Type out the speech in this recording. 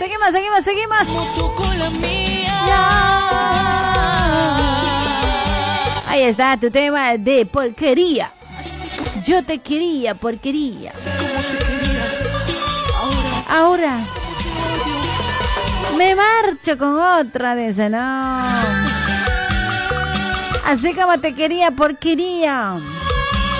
Seguimos. No tocó la mía. Ahí está tu tema de porquería. Yo te quería, porquería. Ahora me marcho con otra de esa, no. Así como te quería, porquería.